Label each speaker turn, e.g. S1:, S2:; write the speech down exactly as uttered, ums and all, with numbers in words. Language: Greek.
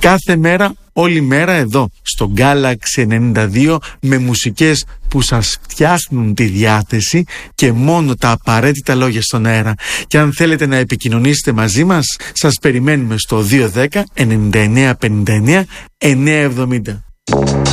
S1: Κάθε μέρα, όλη μέρα εδώ στο Galaxy ενενήντα δύο, με μουσικές που σας φτιάχνουν τη διάθεση και μόνο τα απαραίτητα λόγια στον αέρα. Και αν θέλετε να επικοινωνήσετε μαζί μας, σας περιμένουμε στο δύο ένα μηδέν εννιά εννιά πενήντα εννιά εννιακόσια εβδομήντα.